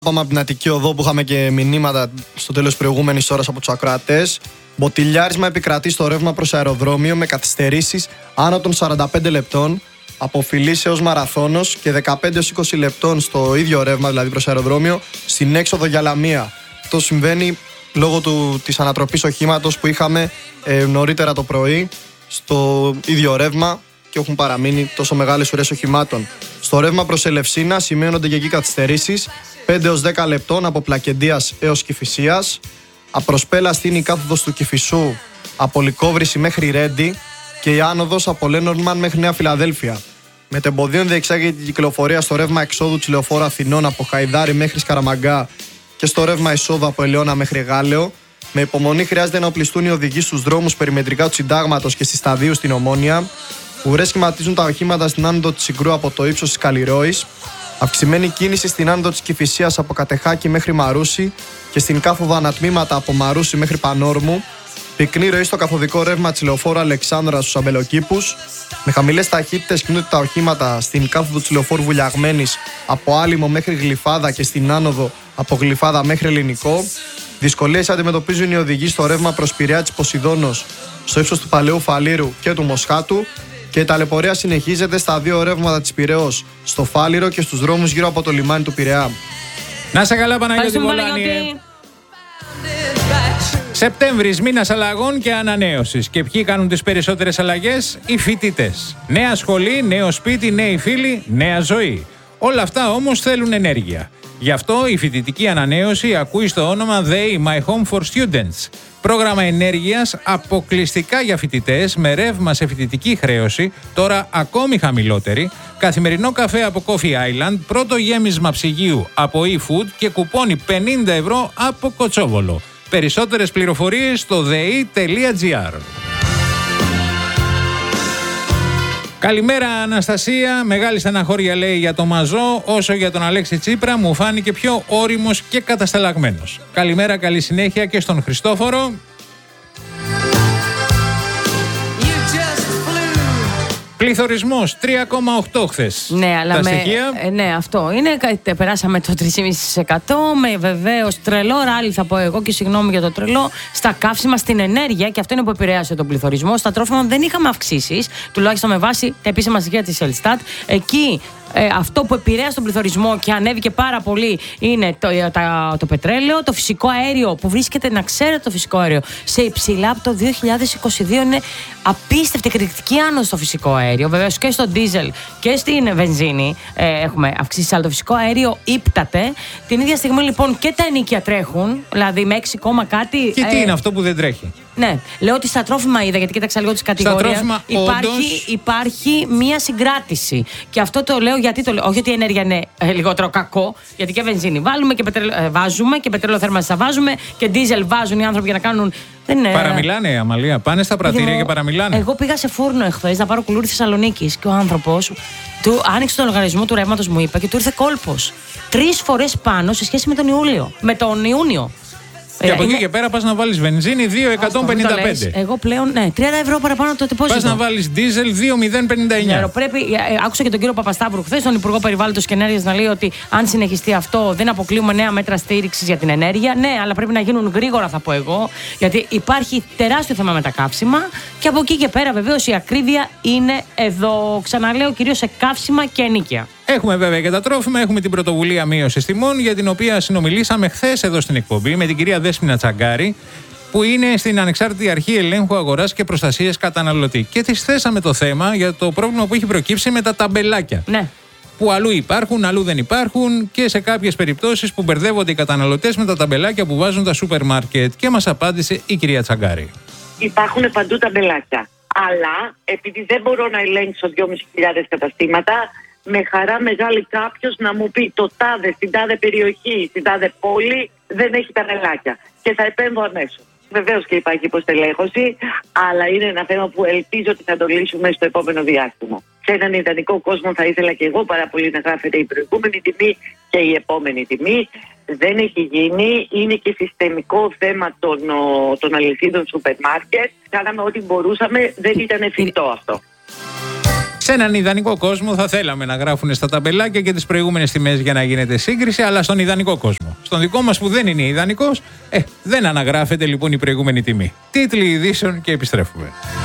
Πάμε από την Αττική Οδό που είχαμε και μηνύματα στο τέλος της προηγούμενης ώρας από τους ακροατές. Μποτιλιάρισμα επικρατεί στο ρεύμα προς αεροδρόμιο με καθυστερήσεις άνω των 45 λεπτών, από Φιλής έως Μαραθώνος και 15-20 λεπτών στο ίδιο ρεύμα, δηλαδή προς αεροδρόμιο, στην έξοδο για Λαμία. Αυτό συμβαίνει λόγω της ανατροπής οχήματος που είχαμε νωρίτερα το πρωί στο ίδιο ρεύμα και έχουν παραμείνει τόσο μεγάλες ουρές οχημάτων. Στο ρεύμα προς Ελευσίνα σημαίνονται και εκεί καθυστερήσεις 5-10 λεπτών από Πλακεντίας έως Κηφισίας. Απροσπέλα στην η κάθοδος του Κηφισού από Λυκόβρηση μέχρι Ρέντι και η άνοδος από Λένορμαν μέχρι Νέα Φιλαδέλφια. Μετεμποδίων διεξάγεται η κυκλοφορία στο ρεύμα εξόδου της Λεωφόρου Αθηνών από Χαϊδάρι μέχρι Σκαραμαγκά και στο ρεύμα εισόδου από Ελαιώνα μέχρι Γάλεο. Με υπομονή χρειάζεται να οπλιστούν οι οδηγοί στους δρόμους περιμετρικά του Συντάγματος και στη Σταδίου στην Ομόνια. Ουρές σχηματίζουν τα οχήματα στην άνοδο της Συγκρού από το ύψος της Καλλιρόης. Αυξημένη κίνηση στην άνοδο της Κηφισίας από Κατεχάκη μέχρι Μαρούσι και στην κάθοδο ανατμήματα από Μαρούσι μέχρι Πανόρμου. Πυκνή ροή στο καθοδικό ρεύμα της Λεωφόρου Αλεξάνδρα στους Αμπελοκήπους. Με χαμηλές ταχύτητες κινούνται τα οχήματα στην κάθοδο της Λεωφόρου Βουλιαγμένης από Άλυμο μέχρι Γλυφάδα και στην άνοδο από Γλυφάδα μέχρι Ελληνικό. Δυσκολίες αντιμετωπίζουν οι οδηγοί στο ρεύμα προς Πειραιά της Ποσειδώνος, στο ύψος του Παλαιού Φαλήρου και του Μοσχάτου. Και η ταλαιπωρία συνεχίζεται στα δύο ρεύματα της Πειραιώς, στο Φάληρο και στους δρόμους γύρω από το λιμάνι του Πειραιά. Να σε καλά, Παναγιώτη Βολάνη. Σεπτέμβρης, μήνας αλλαγών και ανανέωσης. Και ποιοι κάνουν τις περισσότερες αλλαγές? Οι φοιτητές. Νέα σχολή, νέο σπίτι, νέοι φίλοι, νέα ζωή. Όλα αυτά όμως θέλουν ενέργεια. Γι' αυτό η φοιτητική ανανέωση ακούει στο όνομα They My Home for Students. Πρόγραμμα ενέργειας αποκλειστικά για φοιτητές με ρεύμα σε φοιτητική χρέωση, τώρα ακόμη χαμηλότερη, καθημερινό καφέ από Coffee Island, πρώτο γέμισμα ψυγείου από eFood και κουπόνι 50 ευρώ από Κοτσόβολο. Περισσότερες πληροφορίες στο dei.gr. Καλημέρα Αναστασία, μεγάλη στεναχώρια λέει για το Μαζό, όσο για τον Αλέξη Τσίπρα μου φάνηκε πιο όριμος και κατασταλαγμένος. Καλημέρα, καλή συνέχεια και στον Χριστόφορο. Πληθωρισμός 3,8 χθες. Ναι, αλλά ναι, αυτό είναι. Περάσαμε το 3,5%. Με βεβαίως τρελό ράλι, θα πω εγώ, και συγγνώμη για το τρελό, στα καύσιμα, στην ενέργεια, και αυτό είναι που επηρέασε τον πληθωρισμό. Στα τρόφιμα δεν είχαμε αυξήσεις, τουλάχιστον με βάση τα επίσημα στοιχεία της Ελστάτ. Εκεί αυτό που επηρέασε τον πληθωρισμό και ανέβηκε πάρα πολύ είναι το πετρέλαιο, το φυσικό αέριο που βρίσκεται, να ξέρετε, το φυσικό αέριο σε υψηλά από το 2022. Είναι απίστευτη κριτική άνοδο στο φυσικό αέριο. Βεβαίως και στο ντίζελ και στην βενζίνη έχουμε αυξήσει, αλλά το φυσικό αέριο ύπταται. Την ίδια στιγμή λοιπόν και τα ενοίκια τρέχουν, δηλαδή με 6, κάτι. Και τι είναι αυτό που δεν τρέχει? Ναι, λέω ότι στα τρόφιμα είδα, γιατί κοίταξα λίγο τις κατηγορίες. Υπάρχει μία συγκράτηση. Και αυτό το λέω γιατί το λέω. Όχι ότι η ενέργεια είναι λιγότερο κακό, γιατί και βενζίνη βάλουμε και βάζουμε και πετρέλαιο θέρμανσης θα βάζουμε και ντίζελ βάζουν οι άνθρωποι για να κάνουν. Παραμιλάνε, Αμαλία. Πάνε στα πρατήρια και παραμιλάνε. Εγώ πήγα σε φούρνο εχθές να πάρω κουλούρι Θεσσαλονίκης και ο άνθρωπος του άνοιξε τον λογαριασμό του ρεύματος, μου είπα, και του ήρθε κόλπος. 3 φορές πάνω σε σχέση με τον Ιούνιο. Και από εκεί και πέρα πας να βάλεις βενζίνη 2,155. Εγώ πλέον, 30 ευρώ παραπάνω το τεπόζιτο. Πας να βάλεις ντίζελ 2,059. Άκουσα και τον κύριο Παπασταύρου χθες, τον Υπουργό Περιβάλλοντος και Ενέργειας, να λέει ότι αν συνεχιστεί αυτό δεν αποκλείουμε νέα μέτρα στήριξης για την ενέργεια. Ναι, αλλά πρέπει να γίνουν γρήγορα, θα πω εγώ, γιατί υπάρχει τεράστιο θέμα με τα καύσιμα. Και από εκεί και πέρα βεβαίως η ακρίβεια είναι εδώ. Ξαναλέω, κυρίως σε καύσιμα και ενοίκια. Έχουμε βέβαια και τα τρόφιμα, έχουμε την πρωτοβουλία μείωσης τιμών, για την οποία συνομιλήσαμε χθες εδώ στην εκπομπή με την κυρία Δέσποινα Τσαγκάρη, που είναι στην Ανεξάρτητη Αρχή Ελέγχου Αγοράς και Προστασίας Καταναλωτή. Και της θέσαμε το θέμα για το πρόβλημα που έχει προκύψει με τα ταμπελάκια. Ναι. Που αλλού υπάρχουν, αλλού δεν υπάρχουν, και σε κάποιες περιπτώσεις που μπερδεύονται οι καταναλωτές με τα ταμπελάκια που βάζουν τα σούπερ μάρκετ. Και μας απάντησε η κυρία Τσαγκάρη. Υπάρχουν παντού ταμπελάκια. Αλλά επειδή δεν μπορώ να ελέγξω 2.500 καταστήματα, με χαρά μεγάλη κάποιος να μου πει το τάδε, στην τάδε περιοχή, στην τάδε πόλη δεν έχει ταμπελάκια και θα επέμβω αμέσως. Βεβαίως και υπάρχει υποστελέχωση, αλλά είναι ένα θέμα που ελπίζω ότι θα το λύσουμε στο επόμενο διάστημα. Σε έναν ιδανικό κόσμο θα ήθελα και εγώ πάρα πολύ να γράφεται η προηγούμενη τιμή και η επόμενη τιμή. Δεν έχει γίνει, είναι και συστημικό θέμα των αλυσίδων σούπερ μάρκετ. Κάναμε ό,τι μπορούσαμε, δεν ήταν εφικτό αυτό. Σε έναν ιδανικό κόσμο θα θέλαμε να γράφουν στα ταμπελάκια και τις προηγούμενες τιμές για να γίνεται σύγκριση, αλλά στον ιδανικό κόσμο. Στον δικό μας που δεν είναι ιδανικός, δεν αναγράφεται λοιπόν η προηγούμενη τιμή. Τίτλοι ειδήσεων και επιστρέφουμε.